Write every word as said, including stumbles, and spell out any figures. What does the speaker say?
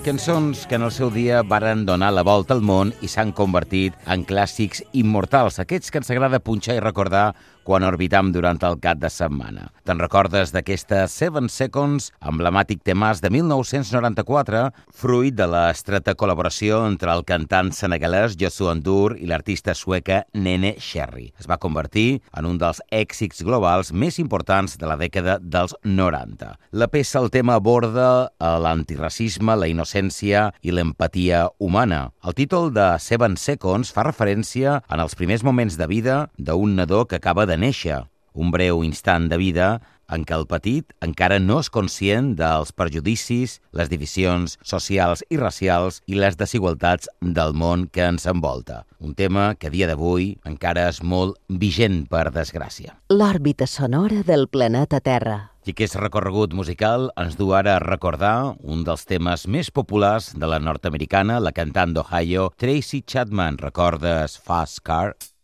Cançons que en el seu dia varen donar la volta al món i s'han convertit en clàssics immortals, aquests que ens agrada punxar i recordar quan orbitam durant el cap de setmana. Te'n recordes d'aquesta Seven Seconds, emblemàtic temàs de mil nou-cents noranta-quatre, fruit de l'estreta col·laboració entre el cantant senegalès Youssou N'Dour i l'artista sueca Nene Cherry. Es va convertir en un dels èxits globals més importants de la dècada dels noranta. La peça, el tema, aborda l'antiracisme, la innocència i l'empatia humana. El títol de Seven Seconds fa referència en els primers moments de vida d'un nadó que acaba de néixer, un breu instant de vida en què el petit encara no és conscient dels perjudicis, les divisions socials i racials i les desigualtats del món que ens envolta. Un tema que a dia d'avui encara és molt vigent, per desgràcia. L'òrbita sonora del planeta Terra. I aquest recorregut musical ens du ara a recordar un dels temes més populars de la nord-americana, la cantant d'Ohio, Tracy Chapman. Recordes Fast Car?